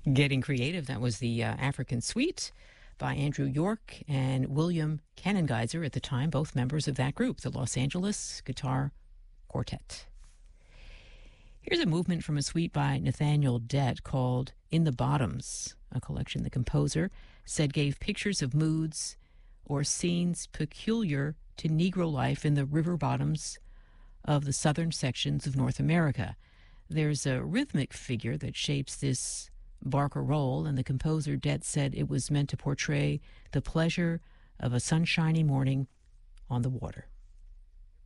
Getting Creative. That was the African Suite by Andrew York and William Kanengeiser at the time, both members of that group, the Los Angeles Guitar Quartet. Here's a movement from a suite by Nathaniel Dett called In the Bottoms, a collection the composer said gave pictures of moods or scenes peculiar to Negro life in the river bottoms of the southern sections of North America. There's a rhythmic figure that shapes this barcarolle, and the composer Dett said it was meant to portray the pleasure of a sunshiny morning on the water.